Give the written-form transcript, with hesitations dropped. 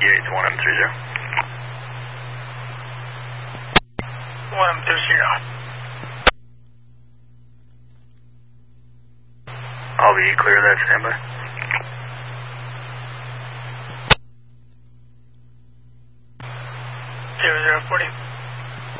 it's 1M30. 1M30. I'll be clear of that, standby. 0040.